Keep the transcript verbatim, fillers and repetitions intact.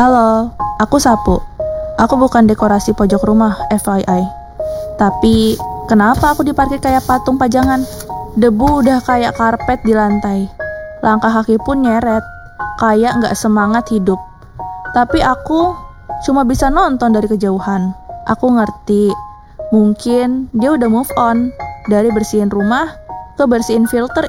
Halo, aku Sapu. Aku bukan dekorasi pojok rumah, F Y I. Tapi, kenapa aku diparkir kayak patung pajangan? Debu udah kayak karpet di lantai. Langkah kaki pun nyeret, kayak nggak semangat hidup. Tapi aku cuma bisa nonton dari kejauhan. Aku ngerti, mungkin dia udah move on dari bersihin rumah ke bersihin filter